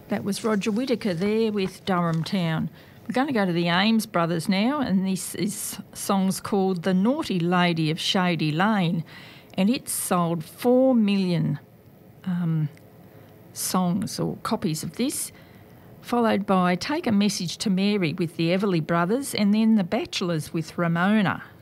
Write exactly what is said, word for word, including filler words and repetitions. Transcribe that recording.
That was Roger Whittaker there with Durham Town. We're going to go to the Ames Brothers now, and this is song's called The Naughty Lady of Shady Lane, and it's sold four million um, songs or copies of this, followed by Take a Message to Mary with the Everly Brothers, and then The Bachelors with Ramona.